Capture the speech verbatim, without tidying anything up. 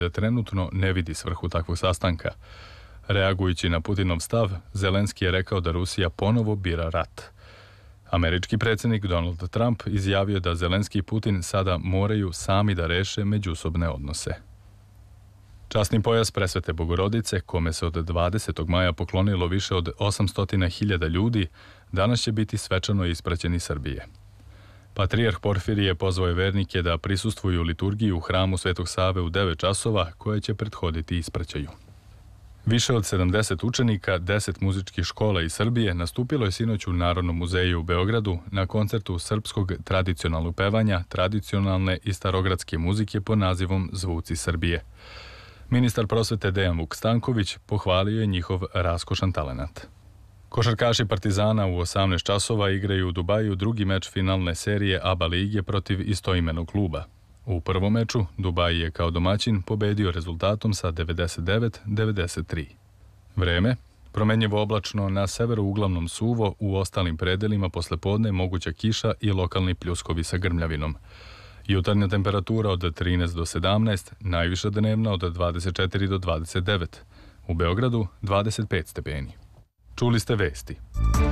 da trenutno ne vidi svrhu takvog sastanka. Reagujući na Putinov stav, Zelenski je rekao da Rusija ponovo bira rat. Američki predsjednik Donald Trump izjavio da Zelenski i Putin sada moraju sami da reše međusobne odnose. Časni pojas Presvete Bogorodice, kome se od dvadesetog maja poklonilo više od osamsto hiljada ljudi, danas će biti svečano ispraćen iz Srbije. Patrijarh Porfirije pozvao je vernike da prisustvuju liturgiji u hramu Svetog Save u devet časova, koje će prethoditi ispraćaju. Više od sedamdeset učenika, deset muzičkih škola iz Srbije nastupilo je sinoć u Narodnom muzeju u Beogradu na koncertu srpskog tradicionalnog pevanja, tradicionalne i starogradske muzike pod nazivom Zvuci Srbije. Ministar prosvete Dejan Vuk Stanković pohvalio je njihov raskošan talenat. Košarkaši Partizana u osamnaest časova igraju u Dubaju drugi meč finalne serije ABA lige protiv istoimenog kluba. U prvom meču Dubai je kao domaćin pobedio rezultatom sa devedeset devet devedeset tri. Vreme: promenjivo oblačno, na severu uglavnom suvo, u ostalim predelima poslepodne moguća kiša i lokalni pljuskovi sa grmljavinom. Jutarnja temperatura od trinaest do sedamnaest, najviša dnevna od dvadeset četiri do dvadeset devet. U Beogradu dvadeset pet stepeni. Čuli ste vesti.